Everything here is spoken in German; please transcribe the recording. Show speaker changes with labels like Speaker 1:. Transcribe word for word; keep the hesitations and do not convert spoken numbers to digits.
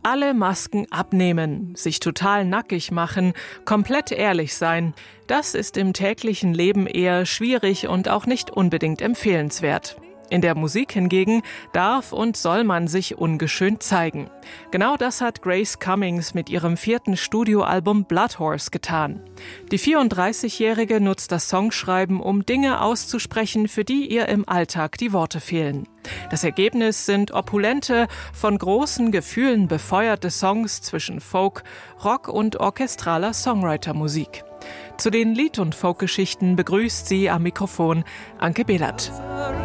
Speaker 1: Alle Masken abnehmen, sich total nackig machen, komplett ehrlich sein. Das ist im täglichen Leben eher schwierig und auch nicht unbedingt empfehlenswert. In der Musik hingegen darf und soll man sich ungeschönt zeigen. Genau das hat Grace Cummings mit ihrem vierten Studioalbum Blood Horse getan. Die vierunddreißigjährige nutzt das Songschreiben, um Dinge auszusprechen, für die ihr im Alltag die Worte fehlen. Das Ergebnis sind opulente, von großen Gefühlen befeuerte Songs zwischen Folk, Rock und orchestraler Songwriter-Musik. Zu den Lied- und Folkgeschichten begrüßt sie am Mikrofon Anke Behlert.